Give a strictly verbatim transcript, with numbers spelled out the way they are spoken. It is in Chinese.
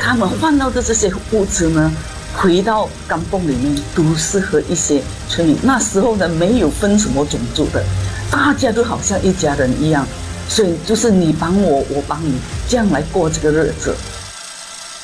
他们换到的这些物资呢，回到甘榜里面都是和一些村民。那时候呢，没有分什么种族的，大家都好像一家人一样，所以就是你帮我，我帮你，这样来过这个日子。